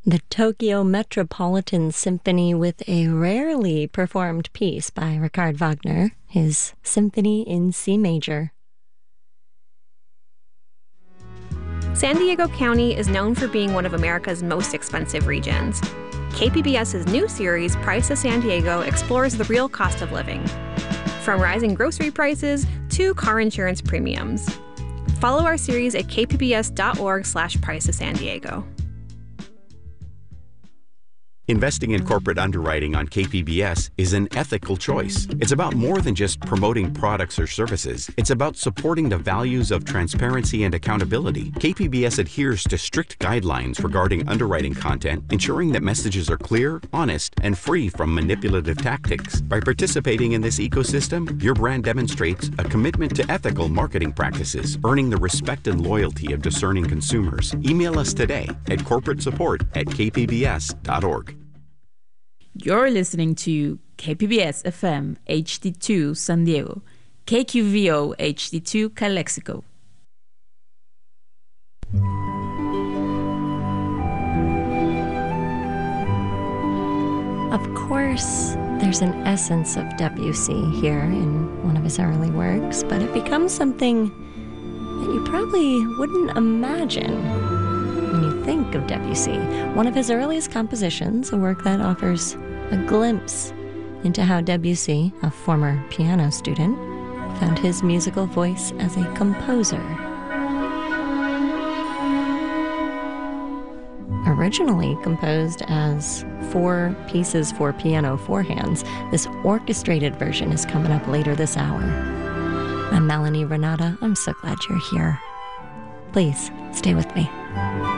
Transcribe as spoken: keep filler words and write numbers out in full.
The Tokyo Metropolitan Symphony with a rarely performed piece by Richard Wagner, his Symphony in C Major. San Diego County is known for being one of America's most expensive regions. K P B S's new series, Price of San Diego, explores the real cost of living, from rising grocery prices to car insurance premiums. Follow our series at kpbs.org slash price of San Diego. Investing in corporate underwriting on K P B S is an ethical choice. It's about more than just promoting products or services. It's about supporting the values of transparency and accountability. K P B S adheres to strict guidelines regarding underwriting content, ensuring that messages are clear, honest, and free from manipulative tactics. By participating in this ecosystem, your brand demonstrates a commitment to ethical marketing practices, earning the respect and loyalty of discerning consumers. Email us today at corporate support at k p b s dot org. You're listening to K P B S F M H D two San Diego, K Q V O H D two Calexico. Of course, there's an essence of Debussy here in one of his early works, but it becomes something that you probably wouldn't imagine when you think of Debussy. One of his earliest compositions, a work that offers a glimpse into how Debussy, a former piano student, found his musical voice as a composer. Originally composed as four pieces for piano, four hands, this orchestrated version is coming up later this hour. I'm Melanie Renata. I'm so glad you're here. Please stay with me.